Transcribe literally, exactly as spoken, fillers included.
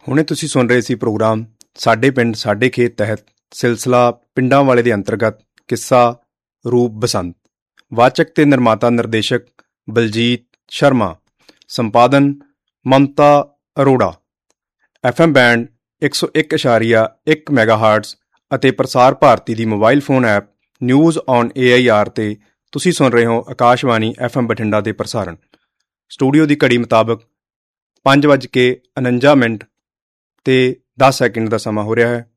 ਹੁਣੇ ਤੁਸੀਂ ਸੁਣ ਰਹੇ ਸੀ ਪ੍ਰੋਗਰਾਮ ਸਾਡੇ ਪਿੰਡ ਸਾਡੇ ਖੇਤ ਤਹਿਤ ਸਿਲਸਿਲਾ ਪਿੰਡਾਂ ਵਾਲੇ ਦੇ ਅੰਤਰਗਤ ਕਿੱਸਾ ਰੂਪ ਬਸੰਤ। ਵਾਚਕ ਤੇ ਨਿਰਮਾਤਾ ਨਿਰਦੇਸ਼ਕ ਬਲਜੀਤ ਸ਼ਰਮਾ। ਸੰਪਾਦਨ ਮਮਤਾ ਅਰੋੜਾ। ਐਫ ਐਮ ਬੈਂਡ ਇੱਕ ਸੌ ਇੱਕ ਇਸ਼ਾਰੀਆ ਇੱਕ ਮੈਗਾਹਾਰਟਜ਼ ਅਤੇ ਪ੍ਰਸਾਰ ਭਾਰਤੀ ਦੀ mobile phone app news on A I R 'ਤੇ ਤੁਸੀਂ ਸੁਣ ਰਹੇ ਹੋ ਆਕਾਸ਼ਵਾਣੀ ਐਫ ਐਮ ਬਠਿੰਡਾ ਦੇ ਪ੍ਰਸਾਰਣ। ਸਟੂਡੀਓ ਦੀ ਘੜੀ ਮੁਤਾਬਕ ਪੰਜ ਵੱਜ ਕੇ ਉਣੰਜਾ ਮਿੰਟ ਅਤੇ ਦਸ ਸੈਕਿੰਡ ਦਾ ਸਮਾਂ ਹੋ ਰਿਹਾ ਹੈ।